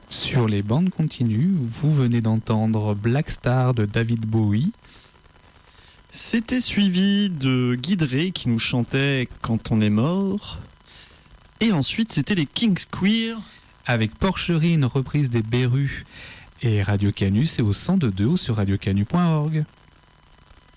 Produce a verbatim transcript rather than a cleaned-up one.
Sur les bandes continues, vous venez d'entendre Black Star de David Bowie. C'était suivi de Guy Drey qui nous chantait Quand on est mort. Et ensuite, c'était les Kings Queer. Avec Porcherie, une reprise des Berus. Et Radio Canu, c'est au cent deux ou sur radio canu point org.